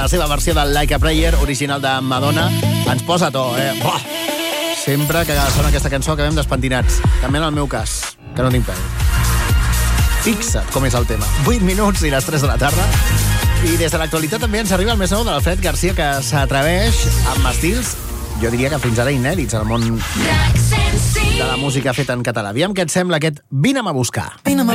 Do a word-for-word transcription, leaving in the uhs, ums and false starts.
La seva versió del Like a Prayer, original de Madonna, ens posa a to, eh? Buah! Sempre que sona aquesta cançó acabem despentinats. També en el meu cas, que no tinc pèl. Fixa't com és el tema. vuit minuts i les tres de la tarda. I des de l'actualitat també ens arriba el més nou de l'Alfred Garcia, que s'atreveix amb estils, jo diria que fins ara inèdits al món de la música feta en català. Aviam què et sembla aquest Vine'm a buscar.